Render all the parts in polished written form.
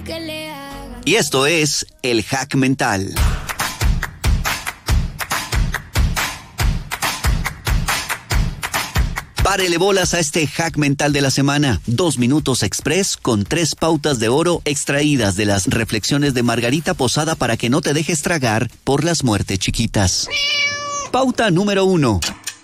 que le hagan. Y esto es el Hack Mental. Párele bolas a este hack mental de la semana. 2 minutos express con 3 pautas de oro extraídas de las reflexiones de Margarita Posada para que no te dejes tragar por las muertes chiquitas. Pauta número 1.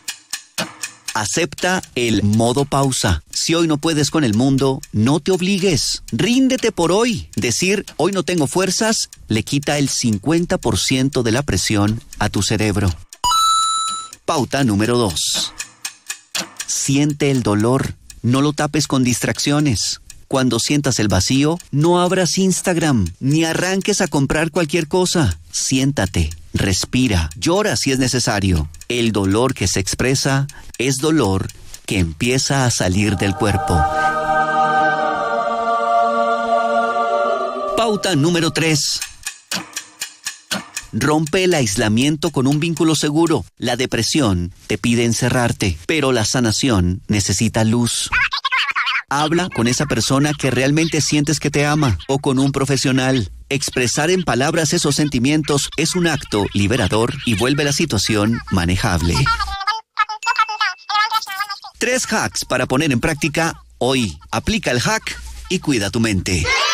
Acepta el modo pausa. Si hoy no puedes con el mundo, no te obligues. Ríndete por hoy. Decir, hoy no tengo fuerzas, le quita el 50% de la presión a tu cerebro. Pauta número 2. Siente el dolor, no lo tapes con distracciones. Cuando sientas el vacío, no abras Instagram, ni arranques a comprar cualquier cosa. Siéntate, respira, llora si es necesario. El dolor que se expresa es dolor que empieza a salir del cuerpo. Pauta número 3. Rompe el aislamiento con un vínculo seguro. La depresión te pide encerrarte, pero la sanación necesita luz. Habla con esa persona que realmente sientes que te ama o con un profesional. Expresar en palabras esos sentimientos es un acto liberador y vuelve la situación manejable. 3 hacks para poner en práctica hoy. Aplica el hack y cuida tu mente.